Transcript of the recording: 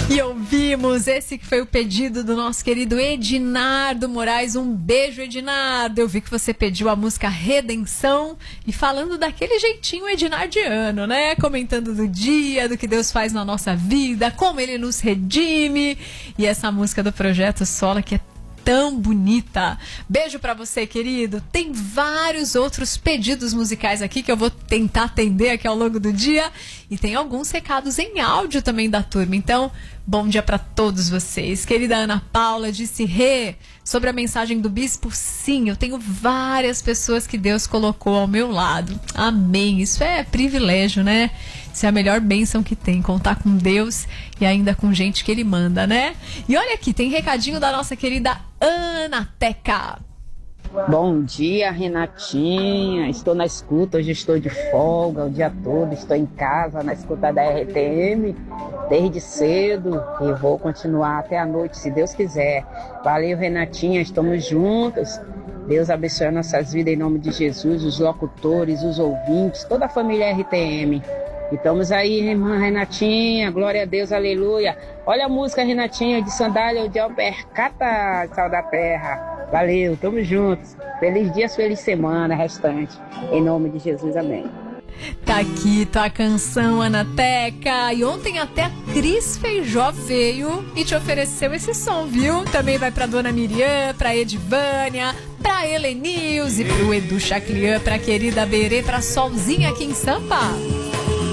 E ouvimos esse que foi o pedido do nosso querido Edinardo Moraes. Um beijo, Edinardo. Eu vi que você pediu a música Redenção e falando daquele jeitinho edinardiano, né? Comentando do dia, do que Deus faz na nossa vida, como Ele nos redime. E essa música do Projeto Sola que é tão bonita. Beijo pra você, querido. Tem vários outros pedidos musicais aqui que eu vou tentar atender aqui ao longo do dia. E tem alguns recados em áudio também da turma. Então, bom dia pra todos vocês. Querida Ana Paula disse, sobre a mensagem do bispo, sim, eu tenho várias pessoas que Deus colocou ao meu lado. Amém. Isso é privilégio, né? Isso é a melhor bênção que tem, contar com Deus e ainda com gente que Ele manda, né? E olha aqui, tem recadinho da nossa querida Ana Teca. Bom dia, Renatinha. Estou na escuta, hoje estou de folga o dia todo. Estou em casa, na escuta da RTM, desde cedo. E vou continuar até a noite, se Deus quiser. Valeu, Renatinha, estamos juntos. Deus abençoe as nossas vidas em nome de Jesus, os locutores, os ouvintes, toda a família RTM. E estamos aí, irmã Renatinha, glória a Deus, aleluia. Olha a música, Renatinha, de sandália de alpercata, sal da terra. Valeu, tamo juntos. Feliz dia, feliz semana restante. Em nome de Jesus, amém. Tá aqui tua canção, Ana Teca. E ontem até a Cris Feijó veio e te ofereceu esse som, viu? Também vai pra Dona Miriam, pra Edivânia, pra Helenilze, pro Edu Chaclian, pra querida Berê, pra Solzinha aqui em Sampa.